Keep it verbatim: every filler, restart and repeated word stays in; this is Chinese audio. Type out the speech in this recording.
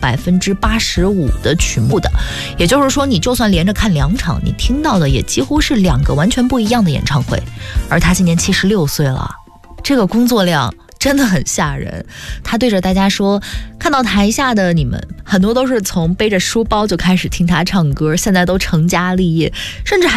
百分之八十五的曲目的，也就是说，你就算连着看两场，你听到的也几乎是两个完全不一样的演唱会。而他今年七十六岁了，这个工作量真的很吓人。他对着大家说，看到台下的你们很多都是从背着书包就开始听他唱歌，现在都成家立业，甚至还